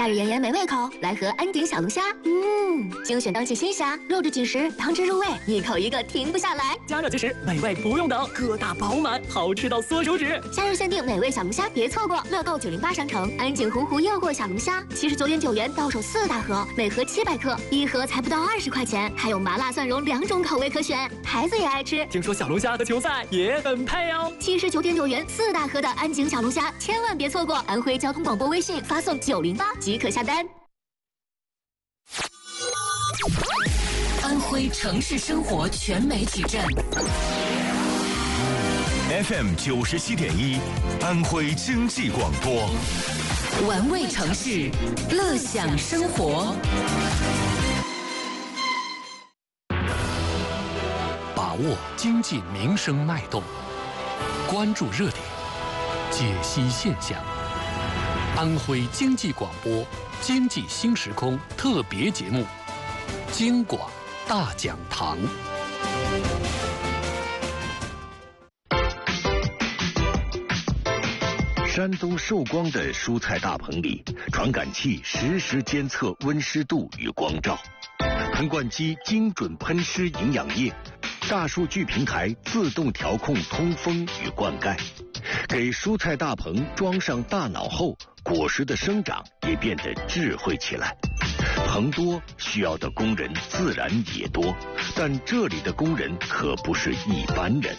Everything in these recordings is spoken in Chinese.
夏日炎炎美胃口，来盒安鼎小龙虾。精选当季新虾，肉质紧实，汤汁入味，一口一个停不下来。 加热即食，美味不用等，个大饱满，好吃到缩手指。 夏日限定美味小龙虾，别错过！乐购908商城，安鼎洪湖诱惑小龙虾，79.9元到手4大盒，每盒700克，一盒才不到20块钱，还有麻辣蒜蓉2种口味可选，孩子也爱吃。 听说小龙虾和球赛也很配哦。 79.9元4大盒的安鼎小龙虾，千万别错过！安徽交通广播微信发送908即可下单。 安徽城市生活全媒体站 FM 97.1，安徽经济广播， 玩味城市，乐享生活。 把握经济民生脉动，关注热点，解析现象。安徽经济广播经济新时空特别节目《京广大讲堂》。 山东寿光的蔬菜大棚里，传感器实时监测温湿度与光照，喷灌机精准喷施营养液，大数据平台自动调控通风与灌溉。给蔬菜大棚装上大脑后，果实的生长也变得智慧起来。棚多，需要的工人自然也多，但这里的工人可不是一般人。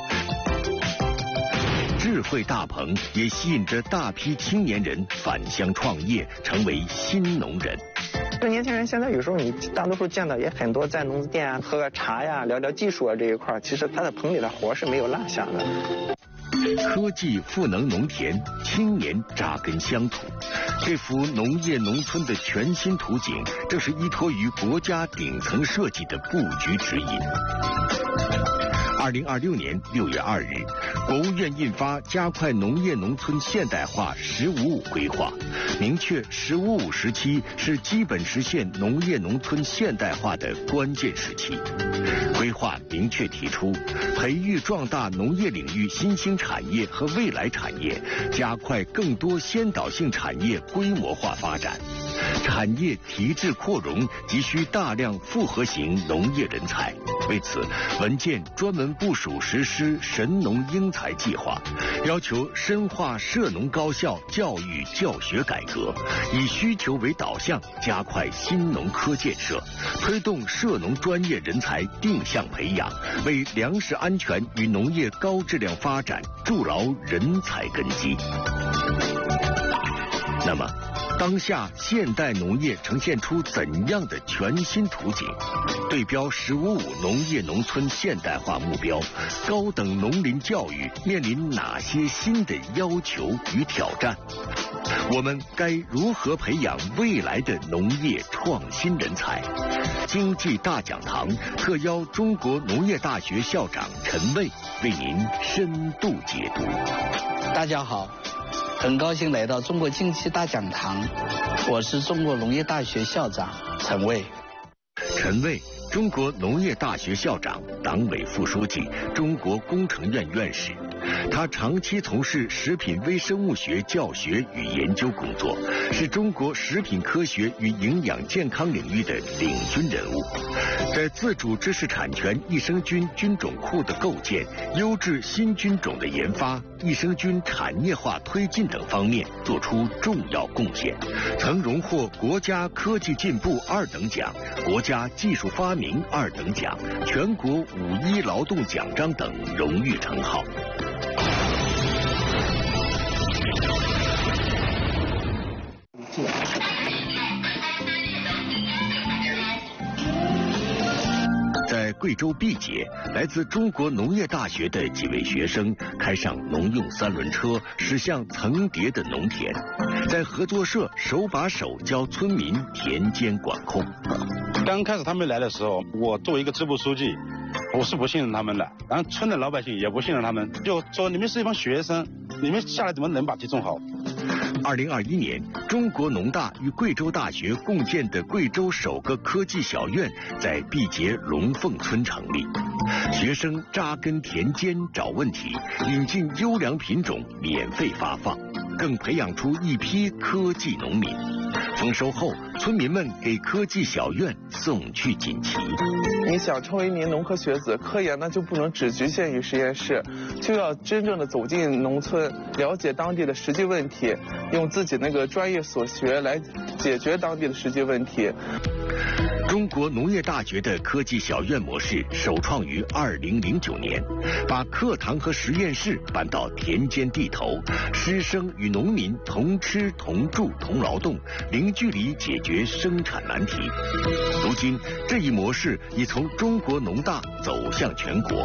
智慧大棚也吸引着大批青年人返乡创业，成为新农人。 这年轻人现在有时候你大多数见到也很多，在农资店啊喝个茶呀，聊聊技术啊这一块，其实他的棚里的活是没有落下的。 科技赋能农田，青年扎根乡土，这幅农业农村的全新图景，正是依托于国家顶层设计的布局指引。2026年6月2日，国务院印发《加快农业农村现代化“15+5”规划》，明确“15+5”时期是基本实现农业农村现代化的关键时期。规划明确提出，培育壮大农业领域新兴产业和未来产业，加快更多先导性产业规模化发展。产业提质扩容急需大量复合型农业人才，为此，文件专门部署实施神农英才计划，要求深化涉农高校教育教学改革，以需求为导向，加快新农科建设，推动涉农专业人才定向培养，为粮食安全与农业高质量发展筑牢人才根基。那么，当下现代农业呈现出怎样的全新图景？对标“15+5”农业农村现代化目标，高等农林教育面临哪些新的要求与挑战？我们该如何培养未来的农业创新人才？经济大讲堂特邀中国农业大学校长陈卫为您深度解读。 大家好。很高兴来到中国经济大讲堂，我是中国农业大学校长陈卫。 陈卫，中国农业大学校长、党委副书记、中国工程院院士。他长期从事食品微生物学教学与研究工作，是中国食品科学与营养健康领域的领军人物，在自主知识产权益生菌菌种库的构建、优质新菌种的研发、益生菌产业化推进等方面做出重要贡献，曾荣获国家科技进步2等奖、国家技术发明2等奖、全国5·1劳动奖章等荣誉称号。在贵州毕节，来自中国农业大学的几位学生开上农用3轮车，驶向层叠的农田，在合作社手把手教村民田间管控。 刚开始他们来的时候，我作为一个支部书记，我是不信任他们的，然后村的老百姓也不信任他们，就说你们是一帮学生，你们下来怎么能把地种好 ？2021年，中国农大与贵州大学共建的贵州首个科技小院在毕节龙凤村成立，学生扎根田间找问题，引进优良品种免费发放，更培养出一批科技农民。 丰收后，村民们给科技小院送去锦旗。 你想成为一名农科学子，科研呢就不能只局限于实验室，就要真正的走进农村，了解当地的实际问题，用自己那个专业所学来解决当地的实际问题。 中国农业大学的科技小院模式首创于2009年，把课堂和实验室搬到田间地头，师生与农民同吃同住同劳动，零距离解决生产难题。如今，这一模式已从中国农大走向全国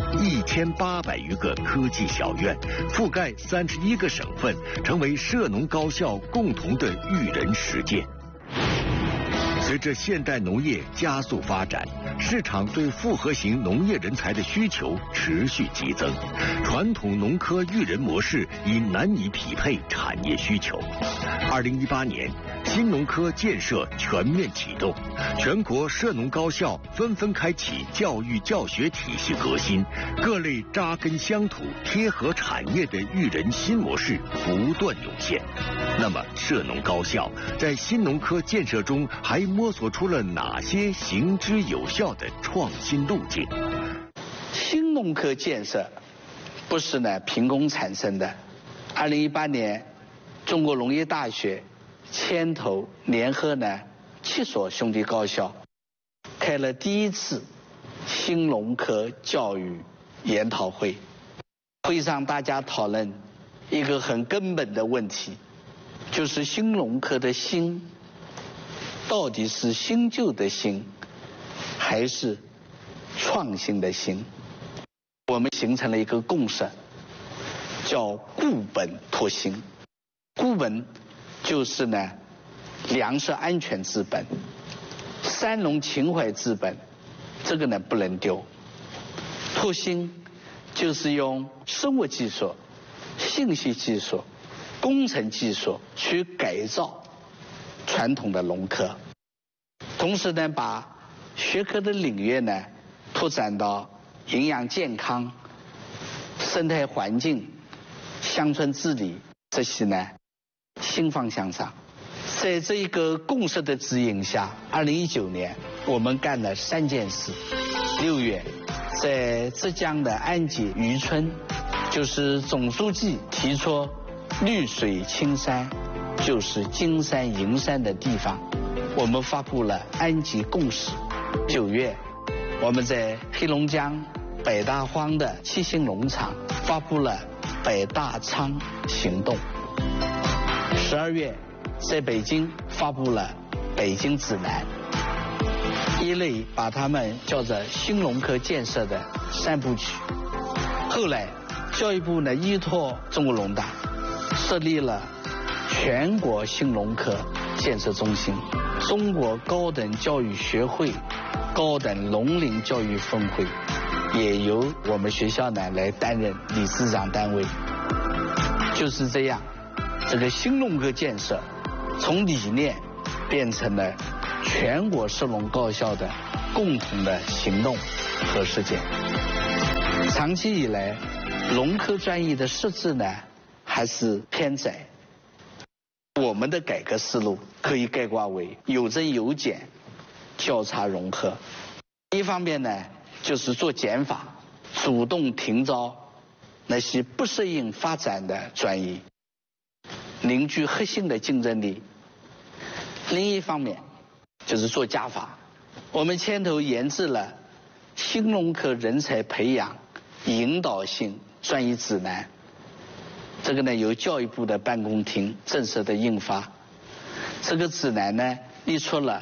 ，1800余个科技小院覆盖31个省份，成为涉农高校共同的育人实践。随着现代农业加速发展，市场对复合型农业人才的需求持续激增，传统农科育人模式已难以匹配产业需求。2018年，新农科建设全面启动，全国涉农高校纷纷开启教育教学体系革新，各类扎根乡土、贴合产业的育人新模式不断涌现。那么，涉农高校在新农科建设中还摸索出了哪些行之有效的创新路径？ 新农科建设不是凭空产生的。2018年，中国农业大学牵头联合7所兄弟高校，开了第一次新农科教育研讨会。会上大家讨论一个很根本的问题，就是新农科的新到底是新旧的新，还是创新的新？我们形成了一个共识，叫固本拓新。固本就是粮食安全治本，三农情怀治本，这个不能丢。拓新就是用生物技术、信息技术、工程技术去改造传统的农科，同时把学科的领域拓展到营养健康、生态环境、乡村治理这些新方向上。在这一个共识的指引下，2019年我们干了3件事。6月，在浙江的安捷渔村，就是总书记提出绿水青山就是金山银山的地方，我们发布了安捷共识。9月，我们在黑龙江北大荒的7星农场发布了北大仓行动。12月，在北京发布了北京指南，一类把他们叫做新农科建设的3部曲。后来教育部依托中国农大设立了全国新农科建设中心，中国高等教育学会高等农林教育分会也由我们学校来担任理事长单位。就是这样，这个新农科建设从理念变成了全国涉农高校的共同的行动和实践。长期以来，农科专业的设置还是偏窄。我们的改革思路可以概括为有增有减、交叉融合。一方面就是做减法，主动停招那些不适应发展的专业，凝聚核心的竞争力。另一方面就是做加法，我们牵头研制了新农科人才培养引导性专业指南，这个由教育部的办公厅正式的印发。这个指南列出了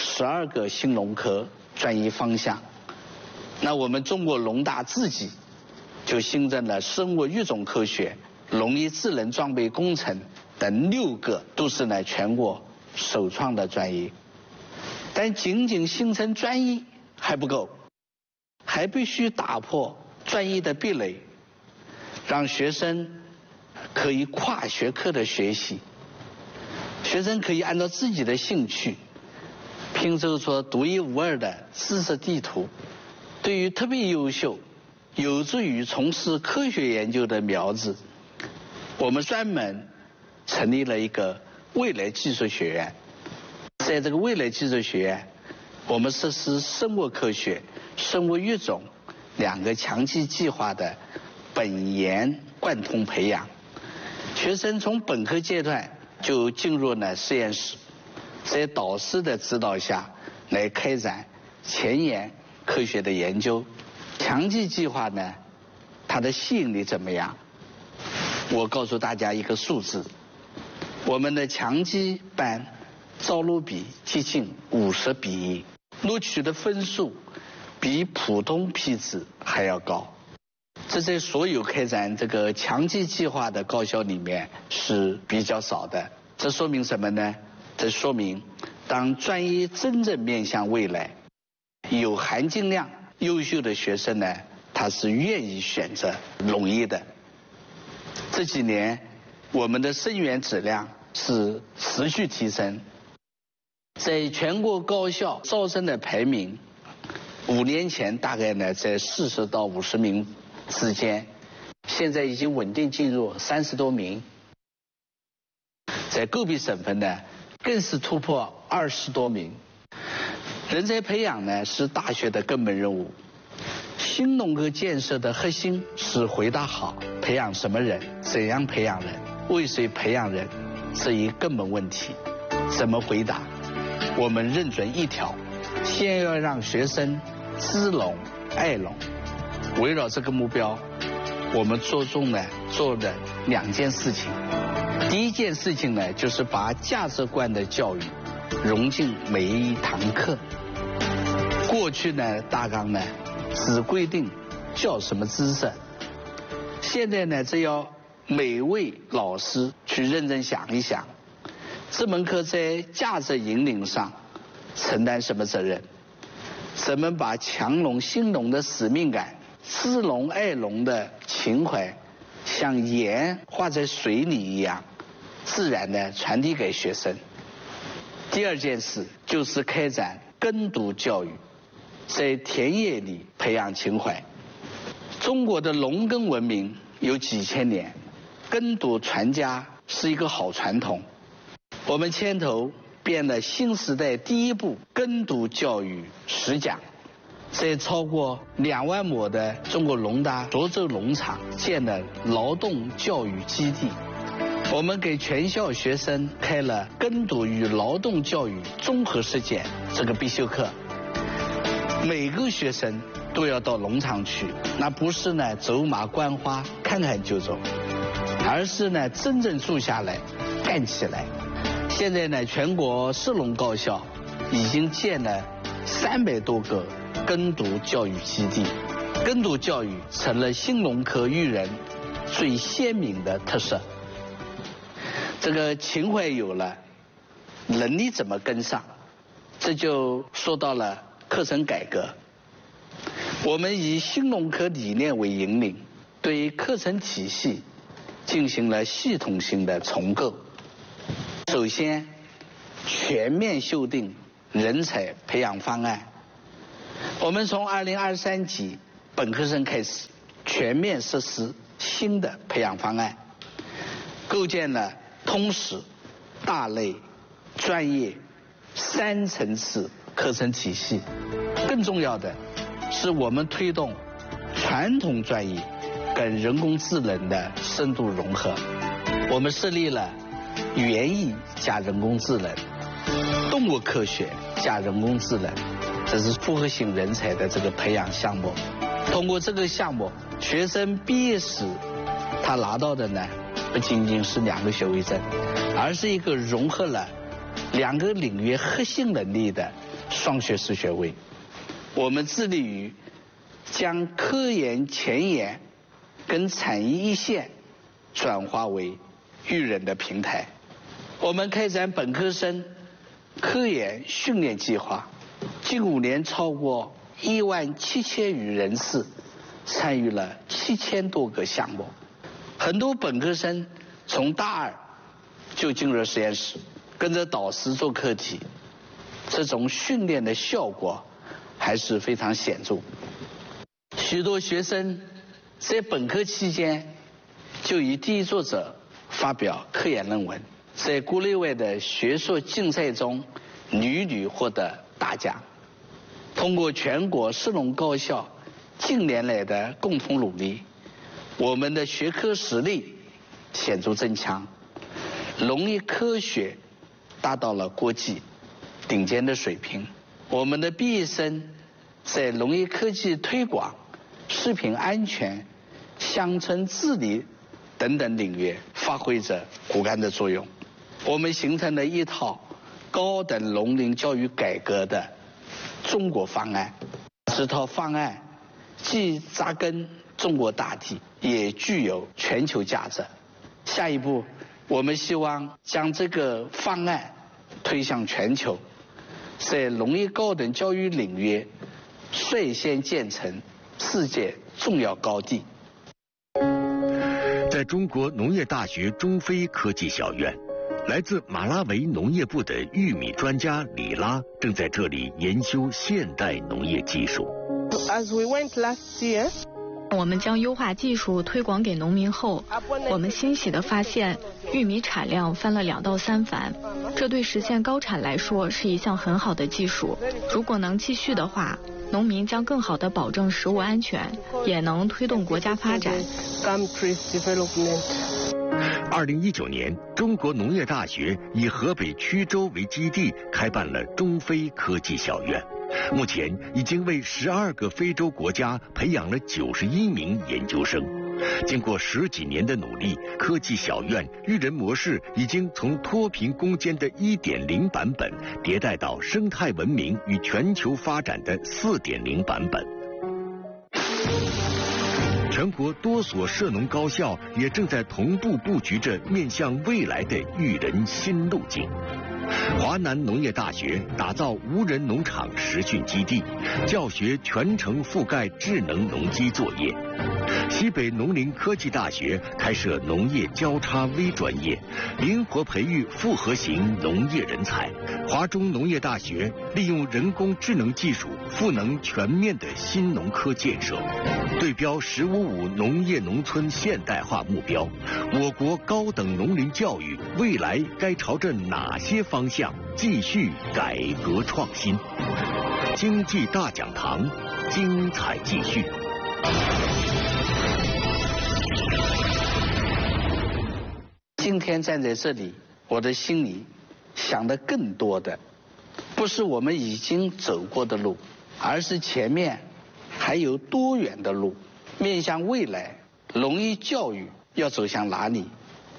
12个新农科专业方向。那我们中国农大自己就新增了生物育种科学、农业智能装备工程等6个，都是全国首创的专业。但仅仅形成专业还不够，还必须打破专业的壁垒，让学生可以跨学科的学习，学生可以按照自己的兴趣拼凑出独一无二的知识地图。对于特别优秀、有助于从事科学研究的苗子，我们专门成立了一个未来技术学院， 在这个未来技术学院，我们实施生物科学、生物育种2个强基计划的本研贯通培养。学生从本科阶段就进入了实验室，在导师的指导下来开展前沿科学的研究。强基计划呢，它的吸引力怎么样？我告诉大家一个数字，我们的强基班招录比接近50:1，录取的分数比普通批次还要高。这在所有开展这个强基计划的高校里面是比较少的。这说明什么呢？这说明当专业真正面向未来，有含金量优秀的学生呢，他是愿意选择农业的。这几年我们的生源质量是持续提升，在全国高校招生的排名，5年前大概呢在40到50名之间，现在已经稳定进入30多名。在个别省份呢，更是突破20多名。人才培养呢是大学的根本任务。新农科建设的核心是回答好培养什么人、怎样培养人、为谁培养人这一根本问题。怎么回答？我们认准一条，先要让学生知农爱农。围绕这个目标，我们做了2件事情。第一件事情呢，就是把价值观的教育融进每一堂课。过去呢，大纲呢只规定教什么知识，现在呢，只要每位老师去认真想一想，这门课在价值引领上承担什么责任，怎么把强农兴农的使命感、知农爱农的情怀，像盐化在水里一样自然地传递给学生。第二件事就是开展耕读教育，在田野里培养情怀。中国的农耕文明有几千年，耕读传家是一个好传统。我们牵头编了新时代第一部耕读教育10讲，在超过2万亩的中国农大涿州农场建了劳动教育基地。我们给全校学生开了耕读与劳动教育综合实践这个必修课。每个学生都要到农场去，那不是呢走马观花看看就走，而是呢真正住下来干起来。现在呢全国10农高校已经建了300多个耕读教育基地，耕读教育成了新农科育人最鲜明的特色。这个情怀有了，能力怎么跟上？这就说到了课程改革。我们以新农科理念为引领，对课程体系进行了系统性的重构。首先，全面修订人才培养方案。我们从2023级本科生开始，全面实施新的培养方案，构建了通识、大类、专业3层次课程体系。更重要的是，我们推动传统专业跟人工智能的深度融合。我们设立了园艺加人工智能、动物科学加人工智能，这是复合型人才的这个培养项目。通过这个项目，学生毕业时他拿到的呢，不仅仅是2个学位证，而是一个融合了2个领域核心能力的双学士学位。我们致力于将科研前沿跟产业一线转化为育人的平台。我们开展本科生科研训练计划，近5年超过17000余人次参与了7000多个项目。很多本科生从大2就进入实验室，跟着导师做课题，这种训练的效果还是非常显著。许多学生在本科期间就以第一作者发表科研论文，在国内外的学术竞赛中屡屡获得大奖。通过全国士农高校近年来的共同努力，我们的学科实力显著增强，农业科学达到了国际顶尖的水平。我们的毕业生在农业科技推广、食品安全、乡村治理等等领域发挥着骨干的作用。我们形成了一套高等农林教育改革的中国方案，这套方案既扎根中国大地，也具有全球价值。下一步，我们希望将这个方案推向全球，在农业高等教育领域率先建成世界重要高地。 在中国农业大学中非科技小院，来自马拉维农业部的玉米专家里拉正在这里研修现代农业技术。 我们将优化技术推广给农民后，我们欣喜地发现，玉米产量翻了2到3番。这对实现高产来说是一项很好的技术。如果能继续的话，农民将更好地保证食物安全，也能推动国家发展。 2019年，中国农业大学以河北曲周为基地开办了中非科技小院，目前已经为12个非洲国家培养了91名研究生。经过10几年的努力，科技小院育人模式已经从脱贫攻坚的1.0版本迭代到生态文明与全球发展的4.0版本。全国多所涉农高校也正在同步布局着面向未来的育人新路径。华南农业大学打造无人农场实训基地，教学全程覆盖智能农机作业。西北农林科技大学开设农业交叉微专业，灵活培育复合型农业人才。华中农业大学利用人工智能技术赋能全面的新农科建设。对标“15+5”农业农村现代化目标，我国高等农林教育未来该朝着哪些方向继续改革创新？经济大讲堂，精彩继续。 今天站在这里，我的心里想的更多的不是我们已经走过的路，而是前面还有多远的路。面向未来，农业教育要走向哪里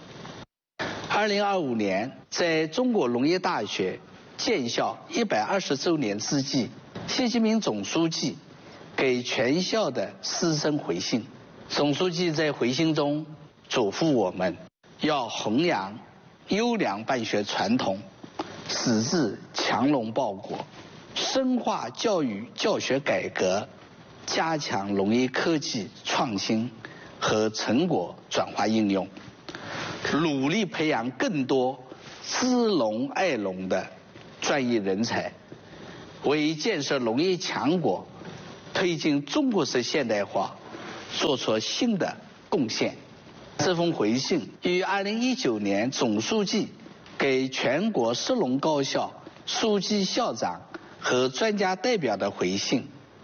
？2025年，在中国农业大学建校120周年之际，习近平总书记给全校的师生回信。总书记在回信中嘱咐我们要弘扬优良办学传统，使之强龙报国，深化教育教学改革，加强农业科技创新和成果转化应用，努力培养更多知农爱农的专业人才，为建设农业强国、推进中国式现代化做出新的贡献。这封回信与2019年总书记给全国士农高校书记、校长和专家代表的回信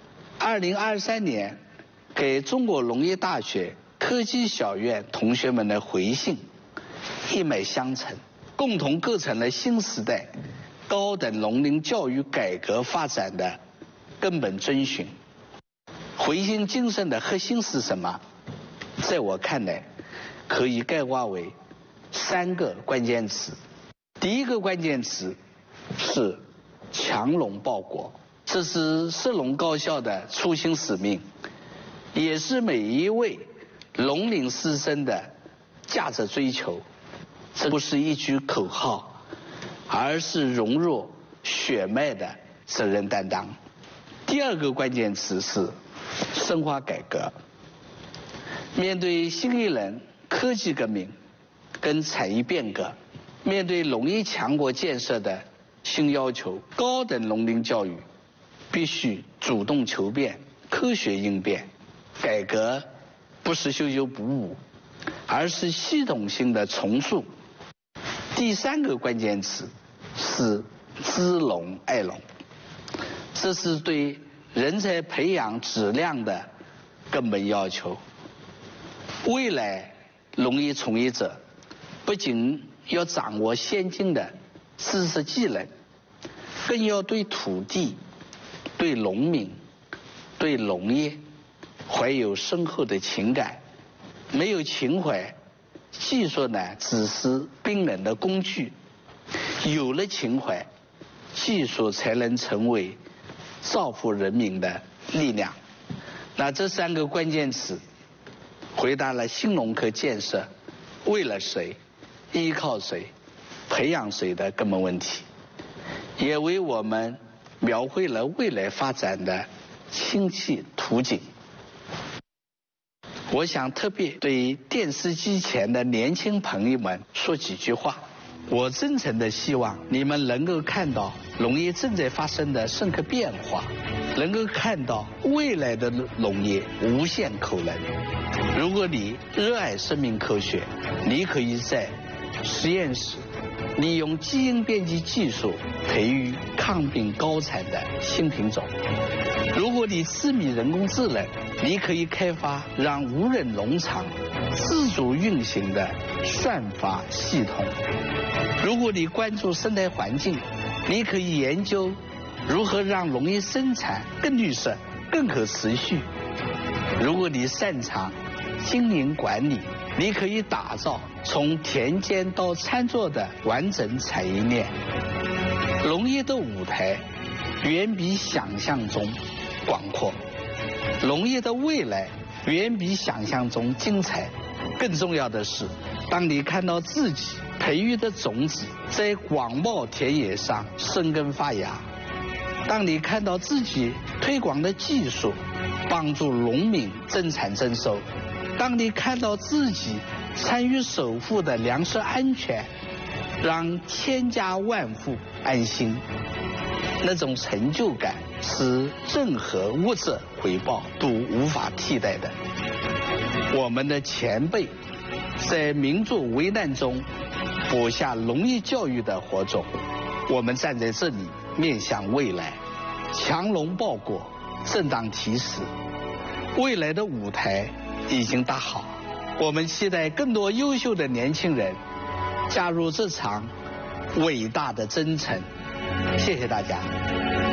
，2023年给中国农业大学科技小院同学们的回信一脉相承，共同构成了新时代高等农林教育改革发展的根本遵循。回信精神的核心是什么？在我看来，可以概括为3个关键词。第一个关键词是强农报国，这是士农高校的初心使命，也是每一位农林师生的价值追求。这不是一句口号，而是融入血脉的责任担当。第二个关键词是深化改革。面对新一轮科技革命跟产业变革，面对农业强国建设的新要求，高等农林教育必须主动求变、科学应变。改革不是修修补补，而是系统性的重塑。第3个关键词是知农爱农，这是对人才培养质量的根本要求。未来农业从业者不仅要掌握先进的知识技能，更要对土地、对农民、对农业怀有深厚的情感。没有情怀，技术呢只是冰冷的工具；有了情怀，技术才能成为造福人民的力量。那这3个关键词回答了新农科建设为了谁、依靠谁、培养谁的根本问题，也为我们描绘了未来发展的清晰图景。我想特别对电视机前的年轻朋友们说几句话。我真诚的希望你们能够看到农业正在发生的深刻变化，能够看到未来的农业无限可能。如果你热爱生命科学，你可以在实验室利用基因编辑技术培育抗病高产的新品种。如果你痴迷人工智能，你可以开发让无人农场自主运行的算法系统。如果你关注生态环境，你可以研究如何让农业生产更绿色、更可持续。如果你擅长经营管理，你可以打造从田间到餐桌的完整产业链。农业的舞台远比想象中广阔，农业的未来远比想象中精彩。更重要的是，当你看到自己培育的种子在广袤田野上生根发芽，当你看到自己推广的技术帮助农民增产增收，当你看到自己参与守护的粮食安全让千家万户安心，那种成就感是任何物质回报都无法替代的。我们的前辈在民族危难中播下农业教育的火种，我们站在这里面向未来，强龙报国，正当其时。未来的舞台已经搭好，我们期待更多优秀的年轻人加入这场伟大的征程。谢谢大家。